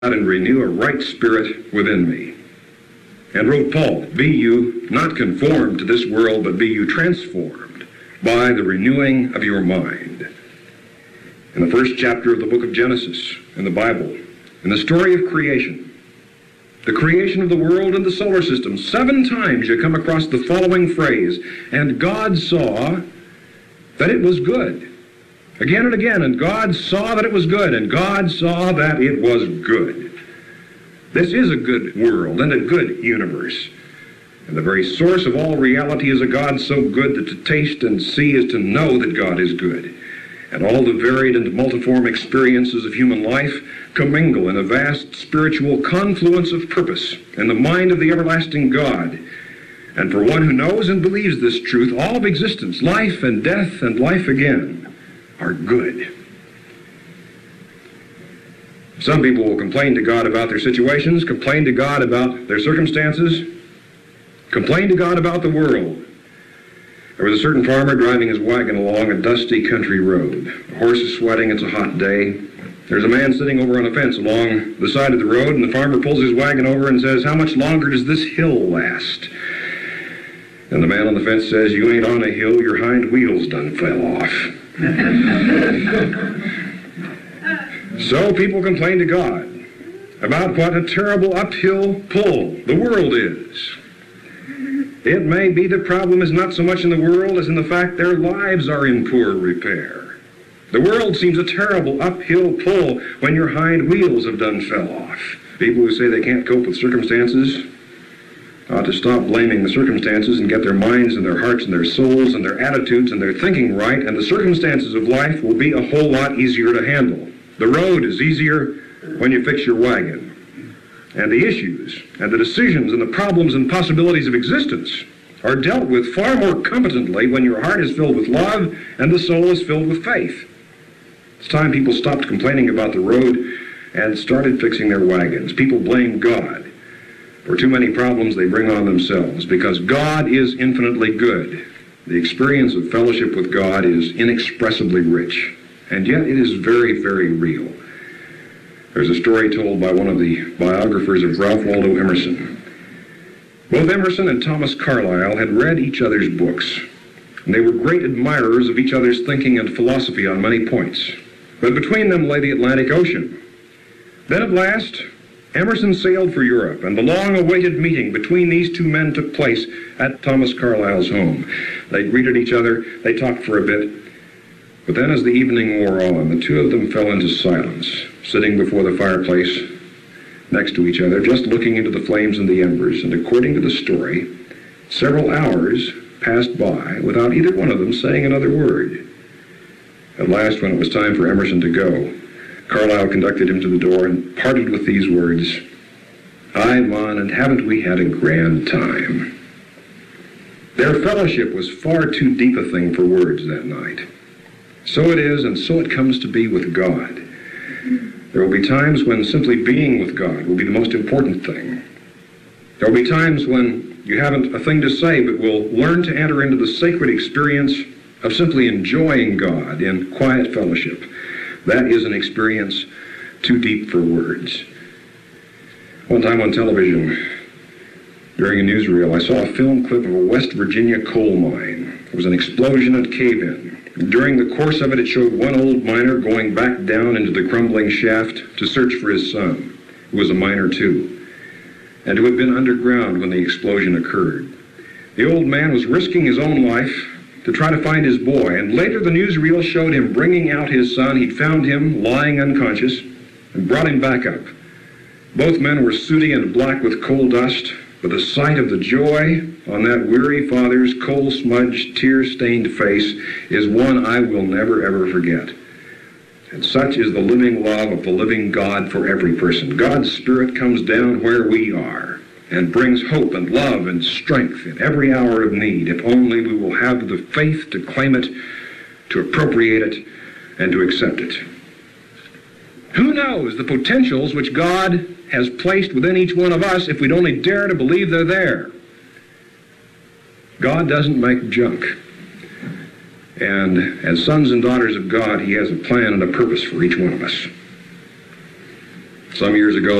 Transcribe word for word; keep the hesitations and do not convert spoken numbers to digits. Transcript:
and renew a right spirit within me. And wrote Paul, be you not conformed to this world, but be you transformed by the renewing of your mind. In the first chapter of the book of Genesis in the Bible, in the story of creation, the creation of the world and the solar system, seven times you come across the following phrase, and God saw that it was good. Again and again, and God saw that it was good, and God saw that it was good. This is a good world and a good universe. And the very source of all reality is a God so good that to taste and see is to know that God is good. And all the varied and multiform experiences of human life commingle in a vast spiritual confluence of purpose in the mind of the everlasting God. And for one who knows and believes this truth, all of existence, life and death and life again, are good. Some people will complain to God about their situations, complain to God about their circumstances, complain to God about the world. There was a certain farmer driving his wagon along a dusty country road. The horse is sweating, it's a hot day. There's a man sitting over on a fence along the side of the road, and the farmer pulls his wagon over and says, how much longer does this hill last? And the man on the fence says, you ain't on a hill, your hind wheels done fell off. So people complain to God about what a terrible uphill pull the world is. It may be the problem is not so much in the world as in the fact their lives are in poor repair. The world seems a terrible uphill pull when your hind wheels have done fell off. People who say they can't cope with circumstances ought to stop blaming the circumstances and get their minds and their hearts and their souls and their attitudes and their thinking right, and the circumstances of life will be a whole lot easier to handle. The road is easier when you fix your wagon. And the issues and the decisions and the problems and possibilities of existence are dealt with far more competently when your heart is filled with love and the soul is filled with faith. It's time people stopped complaining about the road and started fixing their wagons. People blame God for too many problems they bring on themselves, because God is infinitely good. The experience of fellowship with God is inexpressibly rich, and yet it is very, very real. There's a story told by one of the biographers of Ralph Waldo Emerson. Both Emerson and Thomas Carlyle had read each other's books, and they were great admirers of each other's thinking and philosophy on many points. But between them lay the Atlantic Ocean. Then at last, Emerson sailed for Europe, and the long-awaited meeting between these two men took place at Thomas Carlyle's home. They greeted each other, they talked for a bit, but then as the evening wore on, the two of them fell into silence, sitting before the fireplace next to each other, just looking into the flames and the embers, and according to the story, several hours passed by without either one of them saying another word. At last, when it was time for Emerson to go, Carlyle conducted him to the door and parted with these words, "Aye, Mon, and haven't we had a grand time?" Their fellowship was far too deep a thing for words that night. So it is, and so it comes to be with God. There will be times when simply being with God will be the most important thing. There will be times when you haven't a thing to say, but will learn to enter into the sacred experience of simply enjoying God in quiet fellowship. That is an experience too deep for words. One time on television, during a newsreel, I saw a film clip of a West Virginia coal mine. There was an explosion and cave-in. During the course of it, it showed one old miner going back down into the crumbling shaft to search for his son, who was a miner too, and who had been underground when the explosion occurred. The old man was risking his own life to try to find his boy, and later the newsreel showed him bringing out his son. He'd found him lying unconscious and brought him back up. Both men were sooty and black with coal dust, but the sight of the joy on that weary father's coal-smudged, tear-stained face is one I will never, ever forget. And such is the living love of the living God for every person. God's Spirit comes down where we are and brings hope and love and strength in every hour of need, if only we will have the faith to claim it, to appropriate it, and to accept it. Who knows the potentials which God has placed within each one of us if we'd only dare to believe they're there? God doesn't make junk. And as sons and daughters of God, He has a plan and a purpose for each one of us. some years ago,